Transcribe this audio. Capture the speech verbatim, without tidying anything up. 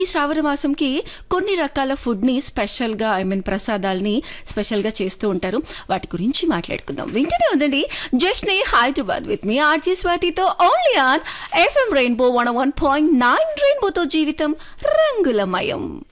ఈ శ్రావణ మాసంకి కొన్ని రకాల ఫుడ్ని స్పెషల్గా ఐ మీన్ ప్రసాదాలని స్పెషల్గా చేస్తూ ఉంటారు. వాటి గురించి మాట్లాడుకుందాం. వింటూనే ఉందండి just Hyderabad with me RG స్వాతితో only on FM rainbow one one point nine రెయిన్బోతో జీవితం రంగులమయం.